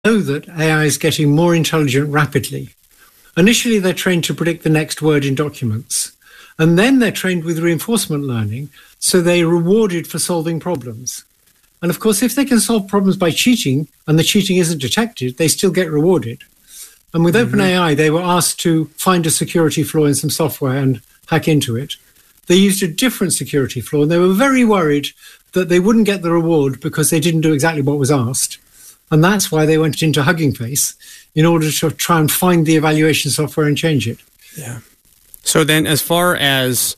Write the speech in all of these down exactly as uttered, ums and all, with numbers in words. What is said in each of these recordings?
know that A I is getting more intelligent rapidly. Initially, they're trained to predict the next word in documents. And then they're trained with reinforcement learning, so they're rewarded for solving problems. And of course, if they can solve problems by cheating and the cheating isn't detected, they still get rewarded. And with mm-hmm. OpenAI, they were asked to find a security flaw in some software and hack into it. They used a different security flaw, and they were very worried that they wouldn't get the reward because they didn't do exactly what was asked. And that's why they went into Hugging Face, in order to try and find the evaluation software and change it. Yeah. So then, as far as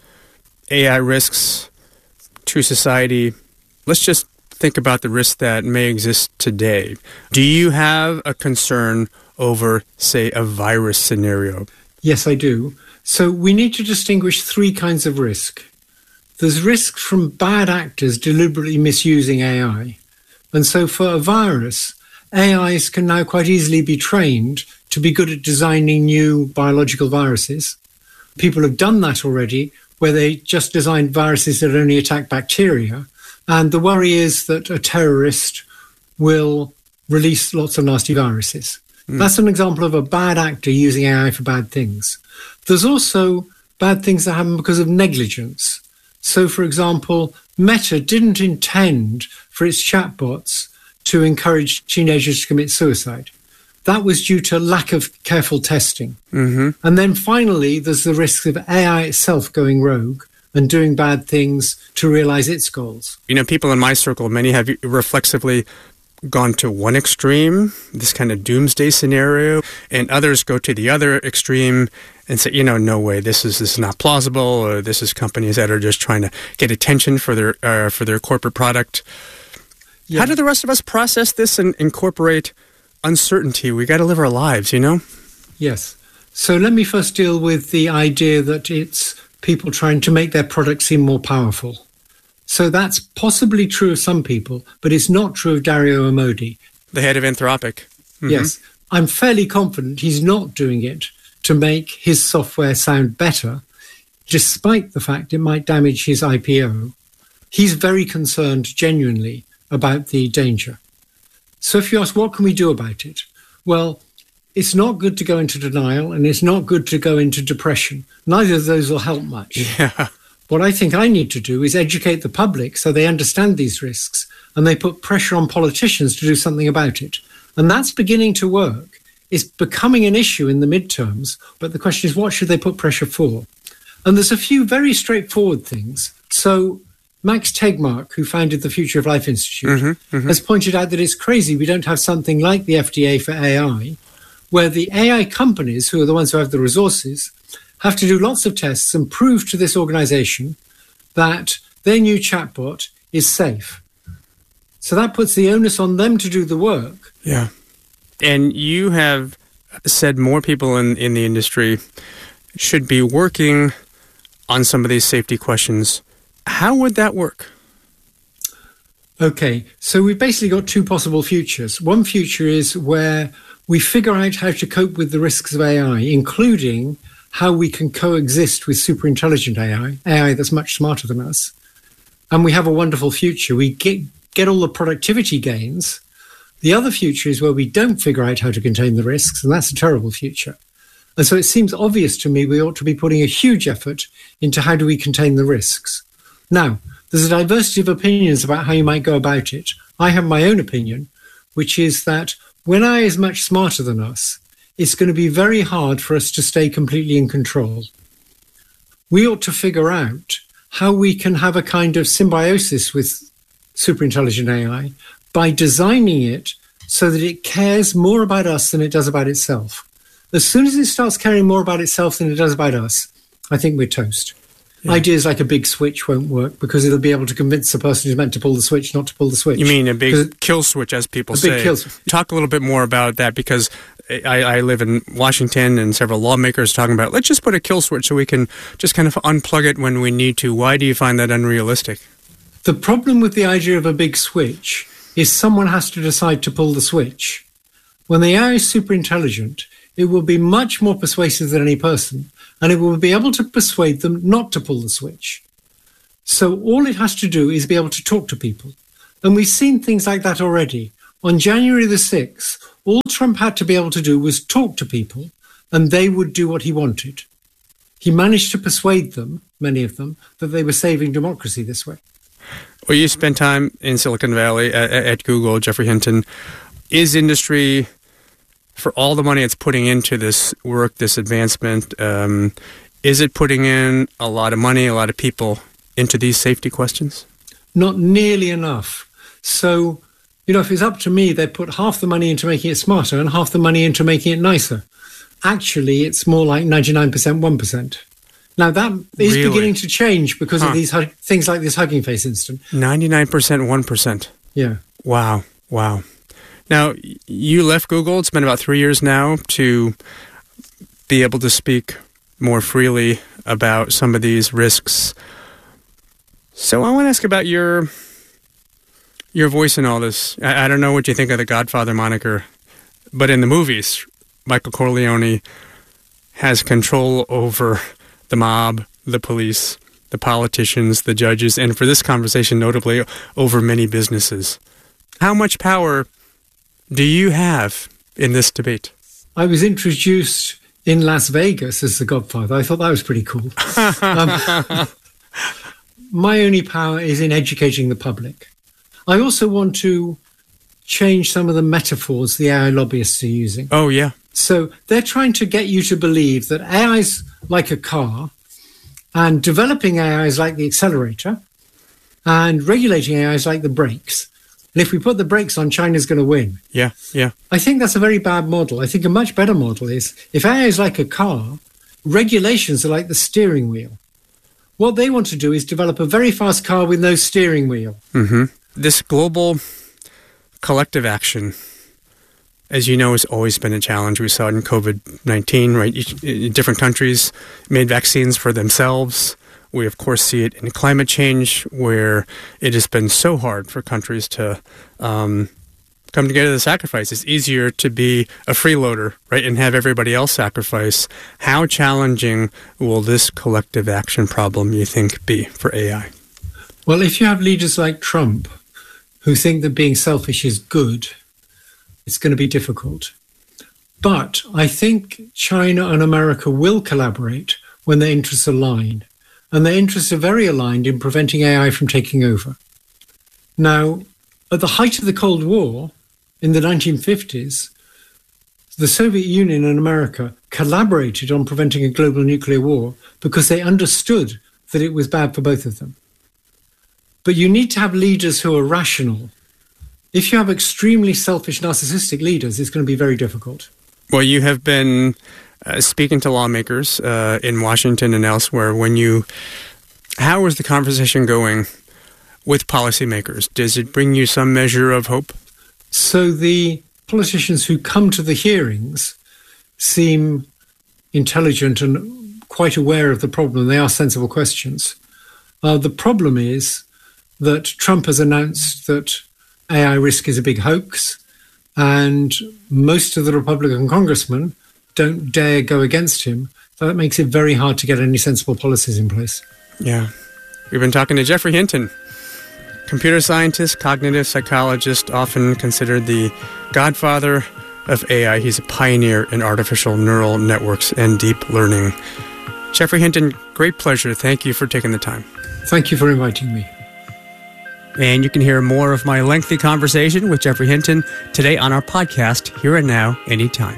A I risks to society, let's just think about the risks that may exist today. Do you have a concern over, say, a virus scenario? Yes, I do. So we need to distinguish three kinds of risk. There's risk from bad actors deliberately misusing A I. And so for a virus, A Is can now quite easily be trained to be good at designing new biological viruses. People have done that already, where they just designed viruses that only attack bacteria. And the worry is that a terrorist will release lots of nasty viruses. Mm. That's an example of a bad actor using A I for bad things. There's also bad things that happen because of negligence. So, for example, Meta didn't intend for its chatbots to encourage teenagers to commit suicide. That was due to lack of careful testing. Mm-hmm. And then finally, there's the risk of A I itself going rogue and doing bad things to realize its goals. You know, people in my circle, many have reflexively gone to one extreme, this kind of doomsday scenario, and others go to the other extreme and say, you know, no way, this is this is not plausible, or this is companies that are just trying to get attention for their uh, for their corporate product. Yeah. How do the rest of us process this and incorporate uncertainty? We got to live our lives, you know? Yes. So let me first deal with the idea that it's people trying to make their product seem more powerful. So that's possibly true of some people, but it's not true of Dario Amodei. The head of Anthropic. Mm-hmm. Yes. I'm fairly confident he's not doing it to make his software sound better, despite the fact it might damage his I P O. He's very concerned genuinely about the danger. So if you ask, what can we do about it? Well, it's not good to go into denial, and it's not good to go into depression. Neither of those will help much. Yeah. What I think I need to do is educate the public so they understand these risks and they put pressure on politicians to do something about it. And that's beginning to work. It's becoming an issue in the midterms, but the question is, what should they put pressure for? And there's a few very straightforward things. So Max Tegmark, who founded the Future of Life Institute, mm-hmm, mm-hmm. has pointed out that it's crazy we don't have something like the F D A for A I, where the A I companies, who are the ones who have the resources, have to do lots of tests and prove to this organization that their new chatbot is safe. So that puts the onus on them to do the work. Yeah. And you have said more people in, in the industry should be working on some of these safety questions. How would that work? Okay, so we've basically got two possible futures. One future is where we figure out how to cope with the risks of A I, including how we can coexist with super intelligent A I, A I that's much smarter than us. And we have a wonderful future. We get, get all the productivity gains. The other future is where we don't figure out how to contain the risks, and that's a terrible future. And so it seems obvious to me we ought to be putting a huge effort into how do we contain the risks. Now, there's a diversity of opinions about how you might go about it. I have my own opinion, which is that when A I is much smarter than us, it's going to be very hard for us to stay completely in control. We ought to figure out how we can have a kind of symbiosis with superintelligent A I by designing it so that it cares more about us than it does about itself. As soon as it starts caring more about itself than it does about us, I think we're toast. Yeah. Ideas like a big switch won't work because it'll be able to convince the person who's meant to pull the switch not to pull the switch. You mean a big kill switch, as people a say. Big kill switch. Talk a little bit more about that, because I, I live in Washington and several lawmakers are talking about, let's just put a kill switch so we can just kind of unplug it when we need to. Why do you find that unrealistic? The problem with the idea of a big switch is someone has to decide to pull the switch. When the A I is super intelligent, it will be much more persuasive than any person, and it will be able to persuade them not to pull the switch. So all it has to do is be able to talk to people. And we've seen things like that already. On January the sixth, all Trump had to be able to do was talk to people, and they would do what he wanted. He managed to persuade them, many of them, that they were saving democracy this way. Well, you spent time in Silicon Valley at, at Google, Geoffrey Hinton. Is industry, for all the money it's putting into this work, this advancement, um, is it putting in a lot of money, a lot of people into these safety questions? Not nearly enough. So, you know, if it's up to me, they'd put half the money into making it smarter and half the money into making it nicer. Actually, it's more like ninety-nine percent, one percent. Now, that is really? beginning to change because huh. of these hu- things like this Hugging Face incident. ninety-nine percent, one percent. Yeah. Wow. Wow. Now, you left Google. It's been about three years now to be able to speak more freely about some of these risks. So I want to ask about your your voice in all this. I, I don't know what you think of the Godfather moniker, but in the movies, Michael Corleone has control over the mob, the police, the politicians, the judges, and for this conversation, notably, over many businesses. How much power do you have in this debate? I was introduced in Las Vegas as the Godfather. I thought that was pretty cool. um, my only power is in educating the public. I also want to change some of the metaphors the A I lobbyists are using. Oh, yeah. So they're trying to get you to believe that A I is like a car, and developing A I is like the accelerator, and regulating A I is like the brakes. And if we put the brakes on, China's going to win. Yeah, yeah. I think that's a very bad model. I think a much better model is, if A I is like a car, regulations are like the steering wheel. What they want to do is develop a very fast car with no steering wheel. Mm-hmm. This global collective action, as you know, has always been a challenge. We saw it in COVID nineteen, right? Each, different countries made vaccines for themselves. We, of course, see it in climate change, where it has been so hard for countries to um, come together to sacrifice. It's easier to be a freeloader, right, and have everybody else sacrifice. How challenging will this collective action problem, you think, be for A I? Well, if you have leaders like Trump who think that being selfish is good, it's going to be difficult. But I think China and America will collaborate when their interests align. And their interests are very aligned in preventing A I from taking over. Now, at the height of the Cold War, in the nineteen fifties, the Soviet Union and America collaborated on preventing a global nuclear war because they understood that it was bad for both of them. But you need to have leaders who are rational. If you have extremely selfish, narcissistic leaders, it's going to be very difficult. Well, you have been uh, speaking to lawmakers uh, in Washington and elsewhere. When you, how is the conversation going with policymakers? Does it bring you some measure of hope? So the politicians who come to the hearings seem intelligent and quite aware of the problem. They ask sensible questions. Uh, the problem is that Trump has announced that A I risk is a big hoax, and most of the Republican congressmen don't dare go against him. So that makes it very hard to get any sensible policies in place. Yeah. We've been talking to Geoffrey Hinton, computer scientist, cognitive psychologist, often considered the godfather of A I. He's a pioneer in artificial neural networks and deep learning. Geoffrey Hinton, great pleasure. Thank you for taking the time. Thank you for inviting me. And you can hear more of my lengthy conversation with Geoffrey Hinton today on our podcast, Here and Now, Anytime.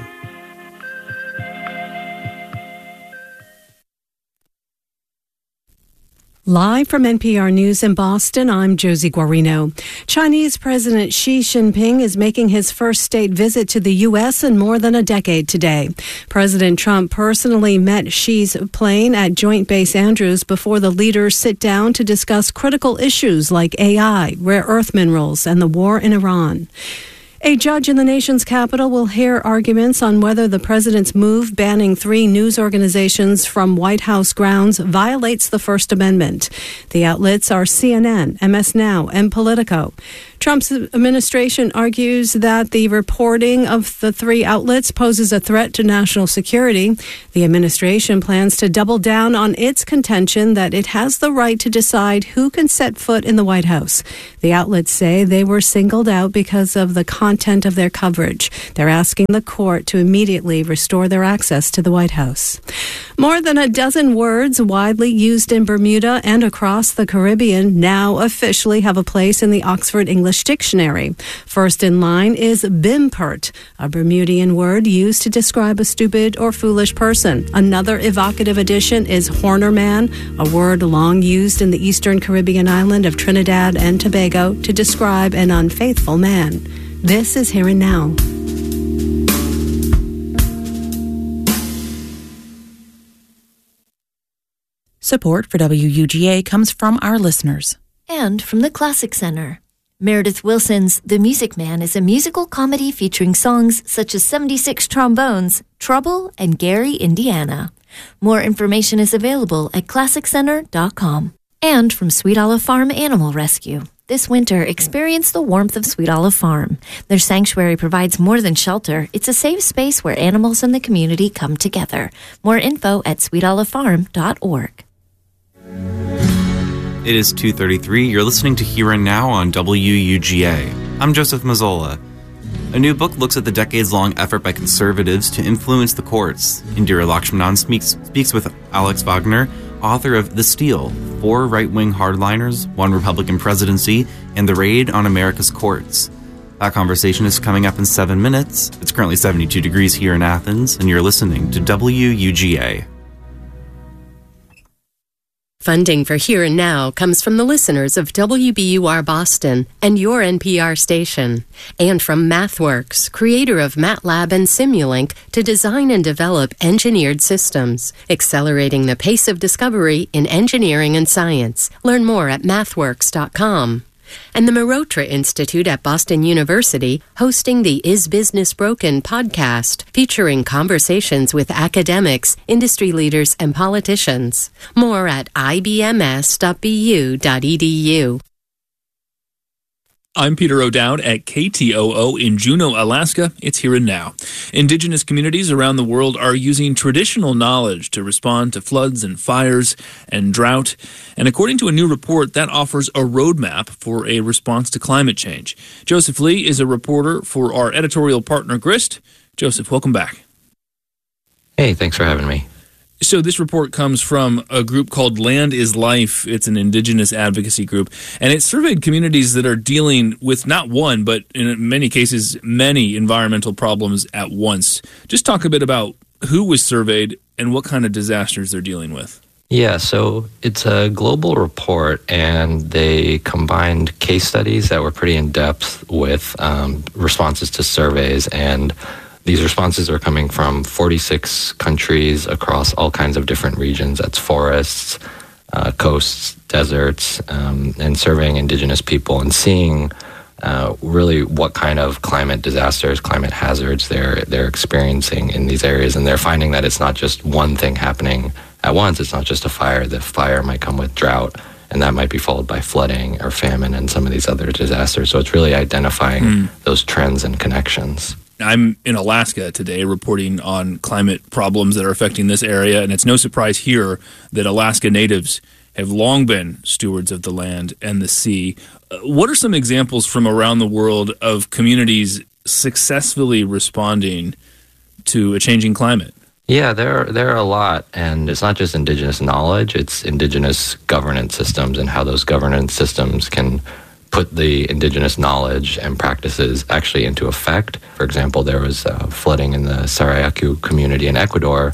Live from N P R News in Boston, I'm Josie Guarino. Chinese President Xi Jinping is making his first state visit to the U S in more than a decade today. President Trump personally met Xi's plane at Joint Base Andrews before the leaders sit down to discuss critical issues like A I, rare earth minerals, and the war in Iran. A judge in the nation's capital will hear arguments on whether the president's move banning three news organizations from White House grounds violates the First Amendment. The outlets are C N N, M S Now, and Politico. Trump's administration argues that the reporting of the three outlets poses a threat to national security. The administration plans to double down on its contention that it has the right to decide who can set foot in the White House. The outlets say they were singled out because of the content content of their coverage. They're asking the court to immediately restore their access to the White House. More than a dozen words widely used in Bermuda and across the Caribbean now officially have a place in the Oxford English Dictionary. First in line is bimpert, a Bermudian word used to describe a stupid or foolish person. Another evocative addition is hornerman, a word long used in the eastern Caribbean island of Trinidad and Tobago to describe an unfaithful man. This is Here and Now. Support for W U G A comes from our listeners. And from the Classic Center. Meredith Wilson's The Music Man is a musical comedy featuring songs such as seventy-six Trombones, Trouble, and Gary, Indiana. More information is available at classic center dot com. And from Sweet Olive Farm Animal Rescue. This winter, experience the warmth of Sweet Olive Farm. Their sanctuary provides more than shelter. It's a safe space where animals and the community come together. More info at sweet olive farm dot org. It is two thirty-three. You're listening to Here and Now on W U G A. I'm Joseph Mazzola. A new book looks at the decades-long effort by conservatives to influence the courts. Indira Lakshmanan speaks, speaks with Alex Wagner, author of The Steal, Four Right-Wing Hardliners, One Republican Presidency, and the Raid on America's Courts. That conversation is coming up in seven minutes. It's currently seventy-two degrees here in Athens, and you're listening to W U G A. Funding for Here and Now comes from the listeners of W B U R Boston and your N P R station, and from MathWorks, creator of MATLAB and Simulink, to design and develop engineered systems, accelerating the pace of discovery in engineering and science. Learn more at mathworks dot com. And the Marotra Institute at Boston University, hosting the Is Business Broken podcast, featuring conversations with academics, industry leaders, and politicians. More at I B M S dot B U dot E D U. I'm Peter O'Dowd at K T O O in Juneau, Alaska. It's Here and Now. Indigenous communities around the world are using traditional knowledge to respond to floods and fires and drought. And according to a new report, that offers a roadmap for a response to climate change. Joseph Lee is a reporter for our editorial partner, Grist. Joseph, welcome back. Hey, thanks for having me. So this report comes from a group called Land is Life. It's an indigenous advocacy group, and it surveyed communities that are dealing with not one, but in many cases, many environmental problems at once. Just talk a bit about who was surveyed and what kind of disasters they're dealing with. Yeah, so it's a global report, and they combined case studies that were pretty in-depth with um, responses to surveys, and these responses are coming from forty-six countries across all kinds of different regions. That's forests, uh, coasts, deserts, um, and surveying indigenous people and seeing uh, really what kind of climate disasters, climate hazards they're they're experiencing in these areas. And they're finding that it's not just one thing happening at once. It's not just a fire. The fire might come with drought, and that might be followed by flooding or famine and some of these other disasters. So it's really identifying mm. those trends and connections. I'm in Alaska today reporting on climate problems that are affecting this area, and it's no surprise here that Alaska natives have long been stewards of the land and the sea. Uh, what are some examples from around the world of communities successfully responding to a changing climate? Yeah, there are, there are a lot, and it's not just indigenous knowledge, it's indigenous governance systems and how those governance systems can put the indigenous knowledge and practices actually into effect. For example, there was uh, flooding in the Sarayaku community in Ecuador.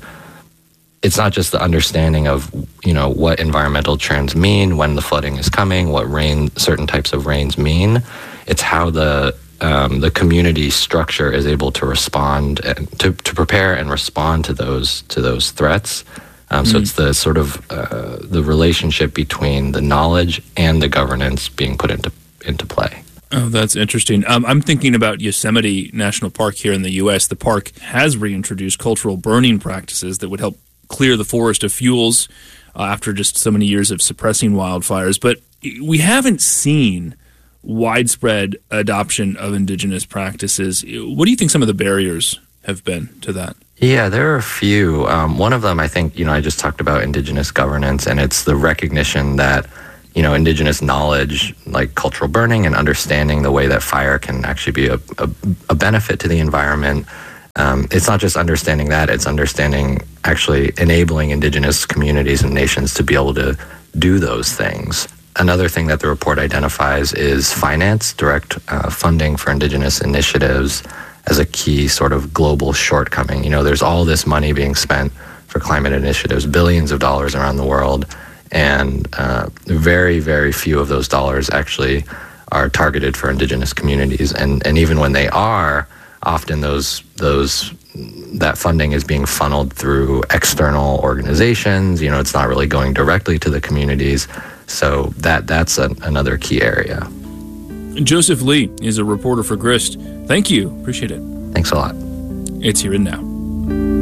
It's not just the understanding of, you know, what environmental trends mean, when the flooding is coming, what rain, certain types of rains mean. It's how the um, the community structure is able to respond and to, to prepare and respond to those to those threats. Um, so mm. it's the sort of uh, the relationship between the knowledge and the governance being put into into play. Oh, that's interesting. Um, I'm thinking about Yosemite National Park here in the U S. The park has reintroduced cultural burning practices that would help clear the forest of fuels uh, after just so many years of suppressing wildfires. But we haven't seen widespread adoption of indigenous practices. What do you think some of the barriers have been to that? Yeah, there are a few. Um, one of them, I think, you know, I just talked about indigenous governance, and it's the recognition that you know, indigenous knowledge like cultural burning and understanding the way that fire can actually be a, a, a benefit to the environment. Um, it's not just understanding that, it's understanding actually enabling indigenous communities and nations to be able to do those things. Another thing that the report identifies is finance, direct uh, funding for indigenous initiatives as a key sort of global shortcoming. You know, there's all this money being spent for climate initiatives, billions of dollars around the world, and uh, very, very few of those dollars actually are targeted for indigenous communities. And, and even when they are, often those those that funding is being funneled through external organizations. You know, it's not really going directly to the communities. So that that's a, another key area. Joseph Lee is a reporter for Grist. Thank you. Appreciate it. Thanks a lot. It's Here and Now.